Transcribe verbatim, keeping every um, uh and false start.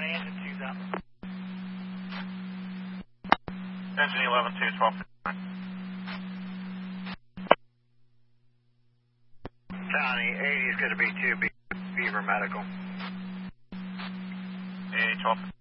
engine two's up. Engine eleven two, twelve. County, eighty is going to be two, Beaver Medical. eighty, twelve.